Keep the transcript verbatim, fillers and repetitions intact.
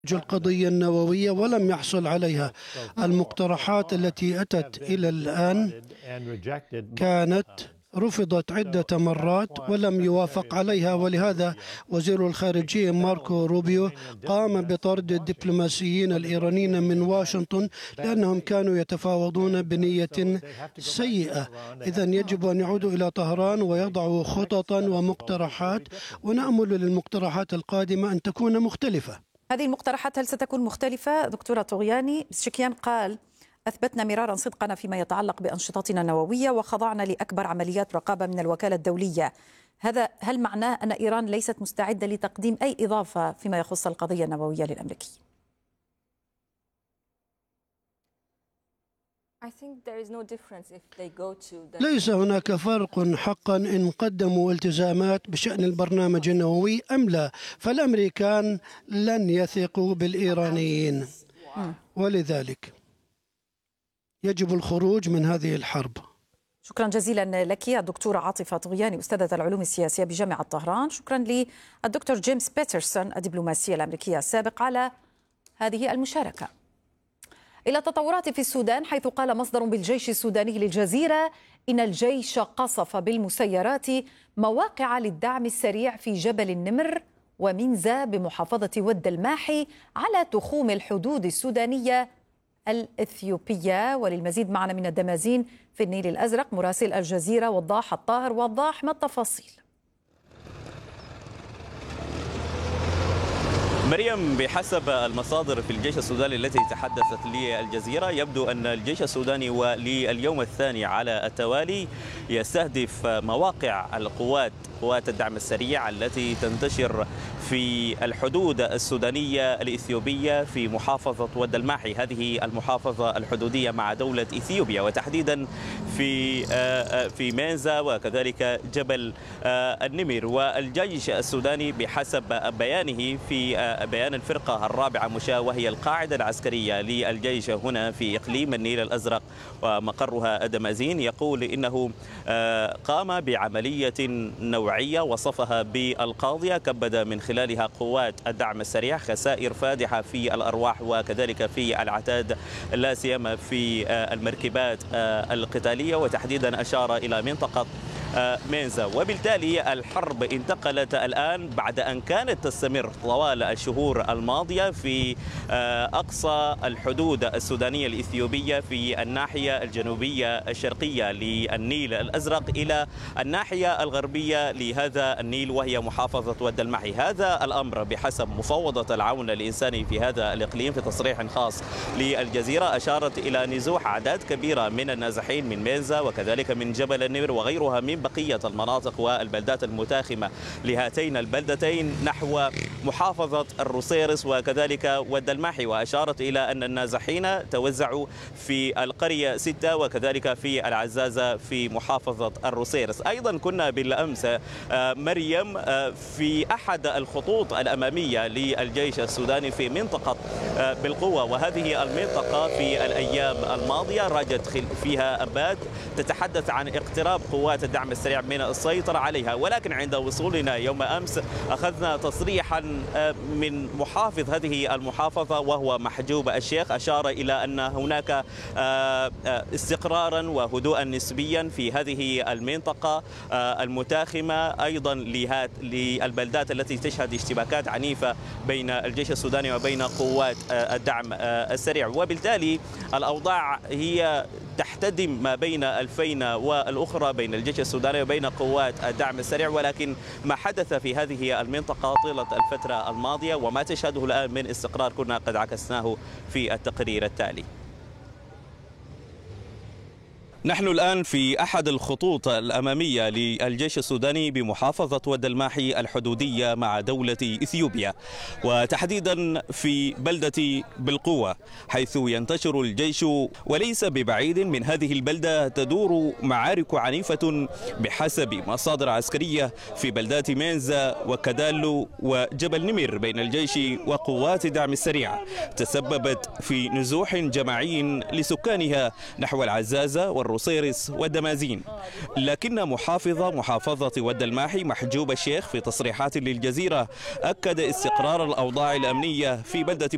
القضية النووية ولم يحصل عليها. المقترحات التي أتت إلى الآن كانت رفضت عدة مرات ولم يوافق عليها، ولهذا وزير الخارجية ماركو روبيو قام بطرد الدبلوماسيين الإيرانيين من واشنطن لأنهم كانوا يتفاوضون بنية سيئة. إذن يجب أن يعودوا إلى طهران ويضعوا خططا ومقترحات، ونأمل للمقترحات القادمة أن تكون مختلفة. هذه المقترحات هل ستكون مختلفة؟ دكتورة طغياني، بزشكيان قال: أثبتنا مرارا صدقنا فيما يتعلق بأنشطتنا النووية وخضعنا لأكبر عمليات رقابة من الوكالة الدولية. هذا هل معناه أن إيران ليست مستعدة لتقديم أي إضافة فيما يخص القضية النووية للأمريكيين؟ ليس هناك فرق حقا إن قدموا التزامات بشأن البرنامج النووي أم لا، فالأمريكان لن يثقوا بالإيرانيين، ولذلك يجب الخروج من هذه الحرب. شكرا جزيلا لك الدكتورة عاطفة طغياني، أستاذة العلوم السياسية بجامعة طهران. شكرا للدكتور جيمس بيترسون الدبلوماسية الأمريكية السابق على هذه المشاركة. إلى تطورات في السودان، حيث قال مصدر بالجيش السوداني للجزيرة إن الجيش قصف بالمسيرات مواقع للدعم السريع في جبل النمر ومنزا بمحافظة ود الماحي على تخوم الحدود السودانية الإثيوبية. وللمزيد معنا من الدمازين في النيل الأزرق مراسل الجزيرة وضاح الطاهر. وضاح، ما التفاصيل؟ مريم، بحسب المصادر في الجيش السوداني التي تحدثت للجزيرة، يبدو أن الجيش السوداني ولليوم الثاني على التوالي يستهدف مواقع القوات قوات الدعم السريع التي تنتشر في الحدود السودانية الإثيوبية في محافظة ود الماحي، هذه المحافظة الحدودية مع دولة إثيوبيا، وتحديدا في في مينزا وكذلك جبل النمر. والجيش السوداني بحسب بيانه في بيان الفرقة الرابعة مشاة، وهي القاعدة العسكرية للجيش هنا في إقليم النيل الأزرق ومقرها دمازين، يقول إنه قام بعملية نوعية وصفها بالقاضية كبد من خلالها قوات الدعم السريع خسائر فادحة في الأرواح وكذلك في العتاد، لا سيما في المركبات القتالية، وتحديدا أشار إلى منطقة مينزا. وبالتالي الحرب انتقلت الآن بعد أن كانت تستمر طوال الشهور الماضية في أقصى الحدود السودانية الإثيوبية في الناحية الجنوبية الشرقية للنيل الأزرق إلى الناحية الغربية لهذا النيل وهي محافظة ود الماحي. هذا الأمر بحسب مفوضة العون الإنساني في هذا الإقليم في تصريح خاص للجزيرة أشارت إلى نزوح أعداد كبيرة من النازحين من مينزا وكذلك من جبل النمر وغيرها من بقية المناطق والبلدات المتاخمة لهاتين البلدتين نحو محافظة الروسيرس وكذلك ود الماحي. وأشارت إلى أن النازحين توزعوا في القرية ستة وكذلك في العزازة في محافظة الروسيرس. أيضا كنا بالأمس مريم في أحد الخطوط الأمامية للجيش السوداني في منطقة بالقوة، وهذه المنطقة في الأيام الماضية راجت فيها أنباء تتحدث عن اقتراب قوات الدعم السريع من السيطرة عليها، ولكن عند وصولنا يوم أمس أخذنا تصريحا من محافظ هذه المحافظة وهو محجوب الشيخ، أشار إلى أن هناك استقرارا وهدوءا نسبيا في هذه المنطقة المتاخمة أيضا للبلدات التي تشهد اشتباكات عنيفة بين الجيش السوداني وبين قوات الدعم السريع. وبالتالي الأوضاع هي تحتدم ما بين الفين والأخرى بين الجيش السوداني وبين قوات الدعم السريع، ولكن ما حدث في هذه المنطقة طيلة الفترة الماضية وما تشهده الآن من استقرار كنا قد عكسناه في التقرير التالي. نحن الآن في أحد الخطوط الأمامية للجيش السوداني بمحافظة ود الماحي الحدودية مع دولة إثيوبيا، وتحديدا في بلدة بالقوة حيث ينتشر الجيش، وليس ببعيد من هذه البلدة تدور معارك عنيفة بحسب مصادر عسكرية في بلدات مينزا وكدالو وجبل نمر بين الجيش وقوات الدعم السريع، تسببت في نزوح جماعي لسكانها نحو العزازة والروسيرس والدمازين. لكن محافظ محافظة ود الماحي محجوب الشيخ في تصريحات للجزيرة أكد استقرار الأوضاع الأمنية في بلدة